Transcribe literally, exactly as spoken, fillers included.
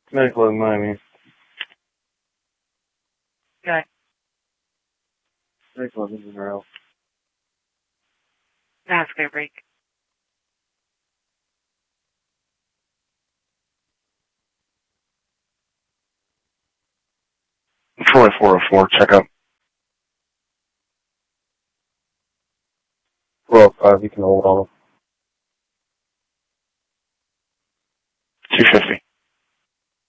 Medical in Miami. Okay. Medical in Monroe. That's gonna break. forty-four oh four, check up. four oh five, you can hold on.